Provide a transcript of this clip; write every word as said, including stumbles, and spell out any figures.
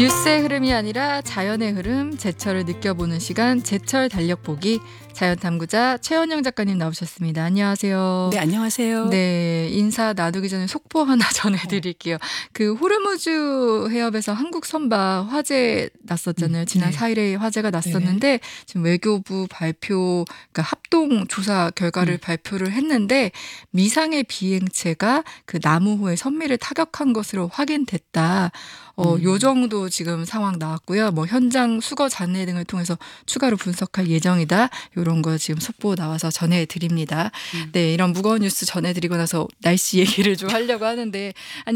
뉴스의 흐름이 아니라 자연의 흐름, 제철을 느껴보는 시간, 제철 달력 보기. 자연탐구자 최원영 작가님 나오셨습니다. 안녕하세요. 네, 안녕하세요. 네, 인사 나누기 전에 속보 하나 전해드릴게요. 그 호르무즈 해협에서 한국 선박 화재 났었잖아요. 지난 네. 사 일에 화재가 났었는데 지금 외교부 발표, 그러니까 합동 조사 결과를 음. 발표를 했는데 미상의 비행체가 그 나무호의 선미를 타격한 것으로 확인됐다. 어, 음. 요 정도 지금 상황 나왔고요. 뭐 현장 수거 잔해 등을 통해서 추가로 분석할 예정이다. 이런 거 지금 속보 나와서 전해드립니다. 음. 네, 이런 무거운 뉴스 전해드리고 나서 날씨 얘기를 좀 하려고 하는데